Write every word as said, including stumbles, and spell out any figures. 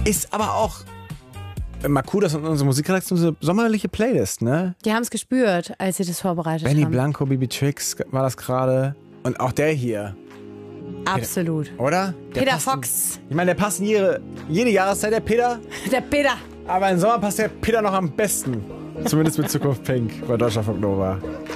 Ist aber auch Makudas und unsere Musikredaktion so eine sommerliche Playlist, ne? Die haben es gespürt, als sie das vorbereitet Benny haben. Blanco, Bibi Trix war das gerade. Und auch der hier. Absolut. Oder? Der Peter passt Fox. In, ich meine, der passt in jede, jede Jahreszeit, der Peter. Der Peter. Aber im Sommer passt der Peter noch am besten. Zumindest mit Zukunft Pink bei Deutschlandfunk Nova.